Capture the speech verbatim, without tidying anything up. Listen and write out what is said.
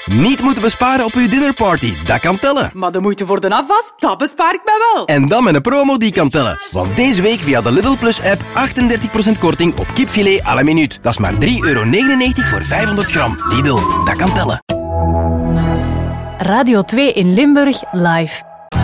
Niet moeten besparen op uw dinnerparty, dat kan tellen. Maar de moeite voor de afwas, dat bespaar ik mij wel. En dan met een promo die kan tellen. Want deze week via de Lidl Plus app achtendertig procent korting op kipfilet à la minuut. Dat is maar drie euro negenennegentig voor vijfhonderd gram. Lidl, dat kan tellen. Radio twee in Limburg live.